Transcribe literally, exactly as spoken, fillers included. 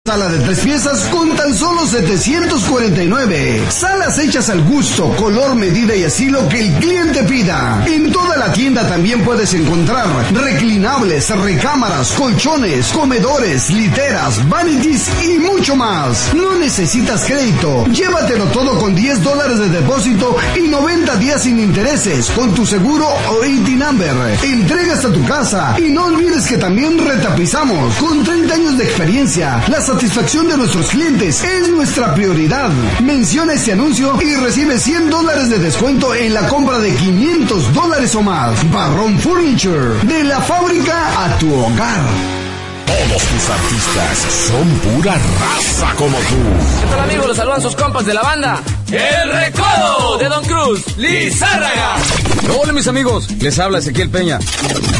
Sala de tres piezas con tan solo setecientos cuarenta y nueve. Salas hechas al gusto, color, medida y estilo que el cliente pida. En toda la tienda también puedes encontrar reclinables, recámaras, colchones, comedores, literas, vanities y mucho más. No necesitas crédito. Llévatelo todo con diez dólares de depósito y noventa días sin intereses con tu seguro o I T number. Entrega hasta tu casa y no olvides que también retapizamos. Con treinta años de experiencia, las satisfacción de nuestros clientes es nuestra prioridad. Menciona este anuncio y recibe cien dólares de descuento en la compra de quinientos dólares o más. Barrón Furniture, de la fábrica a tu hogar. Todos tus artistas son pura raza como tú. ¿Qué tal, amigos? Los saludan sus compas de la banda El Recodo de Don Cruz Lizárraga. Hola, mis amigos, les habla Ezequiel Peña.